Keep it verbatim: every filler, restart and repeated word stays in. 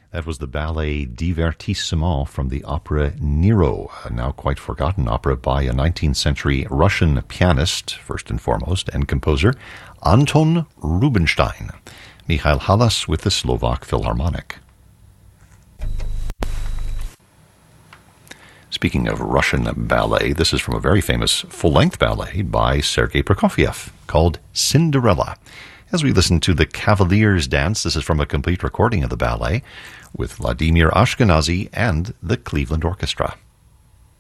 That was the ballet Divertissement from the opera Nero, a now quite forgotten opera by a nineteenth century Russian pianist, first and foremost, and composer, Anton Rubinstein. Michael Halas with the Slovak Philharmonic. Speaking of Russian ballet, this is from a very famous full-length ballet by Sergei Prokofiev called Cinderella. As we listen to the Cavaliers Dance, this is from a complete recording of the ballet with Vladimir Ashkenazy and the Cleveland Orchestra.